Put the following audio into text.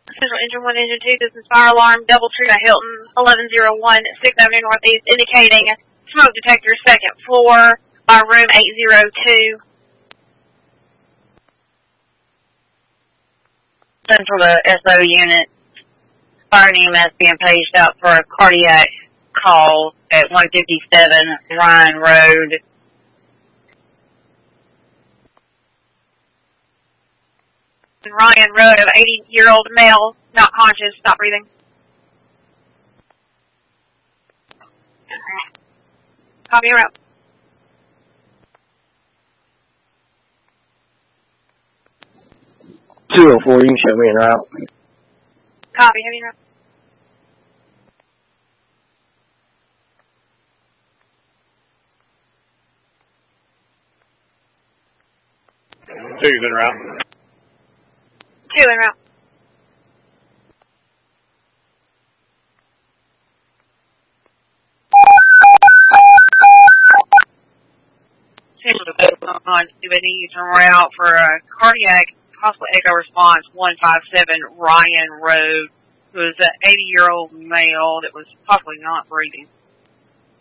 Central Engine 1, Engine 2, this is fire alarm, double tree at Hilton, 1101, 6th Avenue Northeast, indicating smoke detector, second floor, by room 802. Central to SO unit, fire and EMS being paged out for a cardiac call at 157 Ryan Road. Ryan Road, of 80-year-old male, not conscious, not breathing. Copy, you're out. You can show me en route. Copy, heavy route. Two's en route. 2 en route. Central to on CBD en route for a cardiac possible echo response 157 Ryan Road. It was an 80-year-old male that was possibly not breathing.